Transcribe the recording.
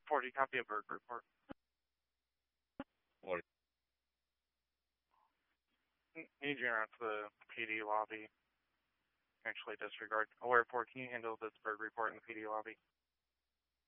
40, copy of Berg report. What? Need you around to the PD lobby. Actually, disregard. Alert 4, can you handle this Berg report in the PD lobby?